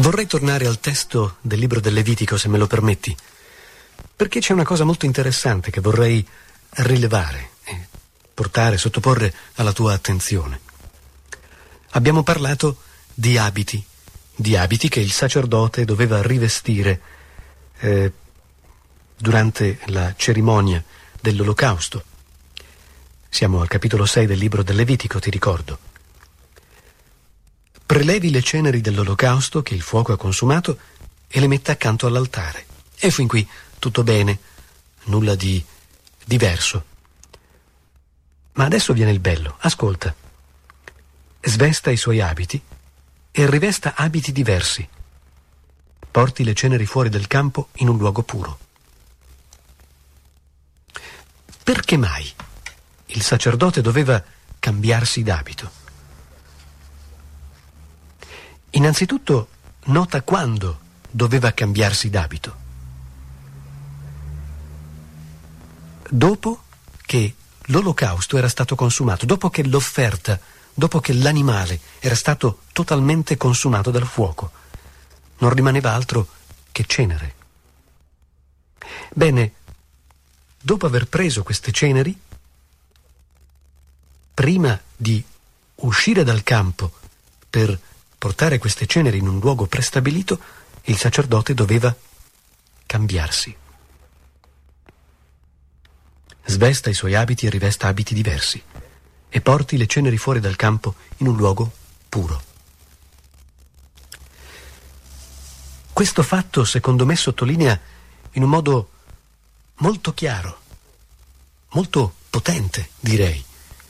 Vorrei tornare al testo del libro del Levitico, se me lo permetti, perché c'è una cosa molto interessante che vorrei rilevare e sottoporre alla tua attenzione. Abbiamo parlato di abiti che il sacerdote doveva rivestire durante la cerimonia dell'olocausto. Siamo al capitolo 6 del libro del Levitico, ti ricordo. Prelevi le ceneri dell'olocausto che il fuoco ha consumato e le metta accanto all'altare. E fin qui tutto bene, nulla di diverso. Ma adesso viene il bello. Ascolta. Svesta i suoi abiti e rivesta abiti diversi. Porti le ceneri fuori del campo in un luogo puro. Perché mai il sacerdote doveva cambiarsi d'abito? Innanzitutto, nota quando doveva cambiarsi d'abito. Dopo che l'olocausto era stato consumato, dopo che l'offerta, dopo che l'animale era stato totalmente consumato dal fuoco. Non rimaneva altro che cenere. Bene, dopo aver preso queste ceneri, prima di uscire dal campo per portare queste ceneri in un luogo prestabilito, il sacerdote doveva cambiarsi. Svesta i suoi abiti e rivesta abiti diversi e porti le ceneri fuori dal campo in un luogo puro. Questo fatto, secondo me, sottolinea in un modo molto chiaro, molto potente, direi,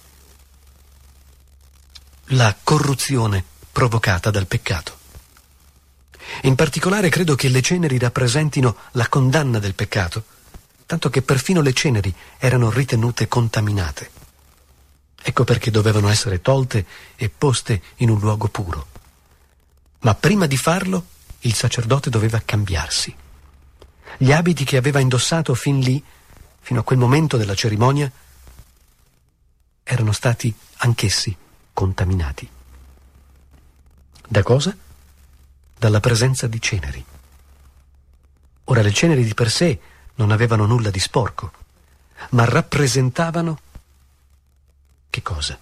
la corruzione provocata dal peccato. In particolare credo che le ceneri rappresentino la condanna del peccato, tanto che perfino le ceneri erano ritenute contaminate. Ecco perché dovevano essere tolte e poste in un luogo puro. Ma prima di farlo, il sacerdote doveva cambiarsi. Gli abiti che aveva indossato fin lì, fino a quel momento della cerimonia, erano stati anch'essi contaminati. Da cosa? Dalla presenza di ceneri. Ora, le ceneri di per sé non avevano nulla di sporco, ma rappresentavano che cosa?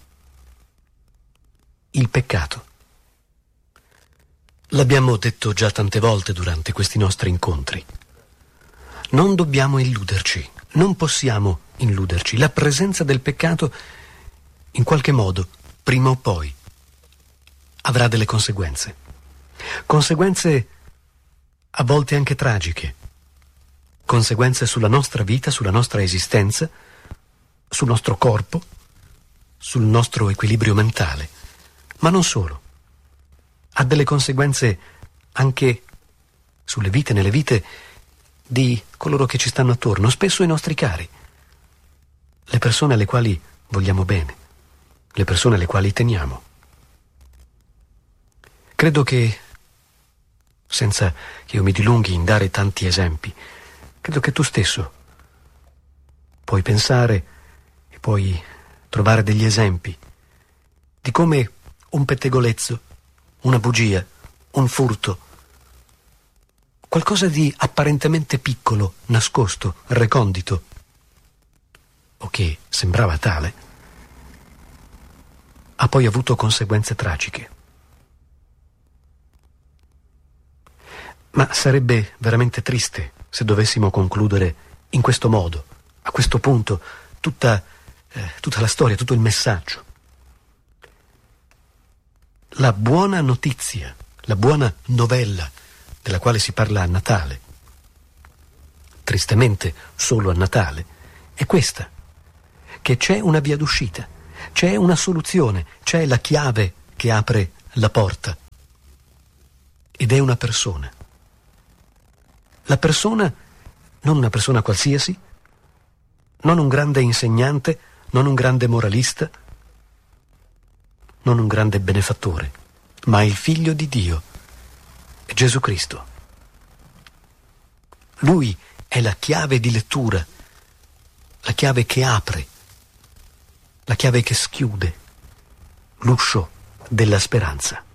Il peccato. L'abbiamo detto già tante volte durante questi nostri incontri. Non dobbiamo illuderci, non possiamo illuderci. La presenza del peccato, in qualche modo, prima o poi, avrà delle conseguenze. Conseguenze a volte anche tragiche. Conseguenze sulla nostra vita, sulla nostra esistenza, sul nostro corpo, sul nostro equilibrio mentale. Ma non solo. Ha delle conseguenze anche sulle vite, nelle vite di coloro che ci stanno attorno, spesso i nostri cari, le persone alle quali vogliamo bene, le persone alle quali teniamo. Credo che, senza che io mi dilunghi in dare tanti esempi, credo che tu stesso puoi pensare e puoi trovare degli esempi di come un pettegolezzo, una bugia, un furto, qualcosa di apparentemente piccolo, nascosto, recondito, o che sembrava tale, ha poi avuto conseguenze tragiche. Ma sarebbe veramente triste se dovessimo concludere in questo modo, a questo punto, tutta la storia, tutto il messaggio. La buona notizia, la buona novella della quale si parla a Natale, tristemente solo a Natale, è questa, che c'è una via d'uscita, c'è una soluzione, c'è la chiave che apre la porta, ed è una persona. La persona, non una persona qualsiasi, non un grande insegnante, non un grande moralista, non un grande benefattore, ma il Figlio di Dio, Gesù Cristo. Lui è la chiave di lettura, la chiave che apre, la chiave che schiude l'uscio della speranza.